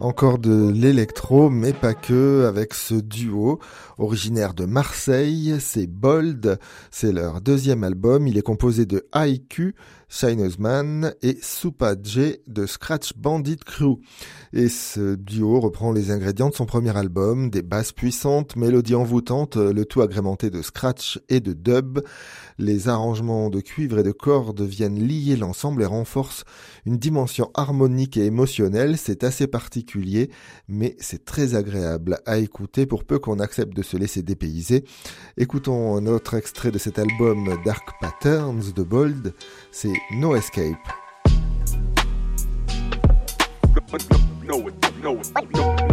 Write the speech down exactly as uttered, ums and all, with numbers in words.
Encore de l'électro, mais pas que, avec ce duo originaire de Marseille, c'est Bold, c'est leur deuxième album, il est composé de I Q, Shiner's Man et Supa J de Scratch Bandit Crew. Et ce duo reprend les ingrédients de son premier album, des basses puissantes, mélodies envoûtantes, le tout agrémenté de scratch et de dub. Les arrangements de cuivre et de cordes viennent lier l'ensemble et renforcent une dimension harmonique et émotionnelle. C'est assez particulier, mais c'est très agréable à écouter pour peu qu'on accepte de se laisser dépayser. Écoutons un autre extrait de cet album Dark Patterns de Bold, c'est No Escape. No, no, no, no, no.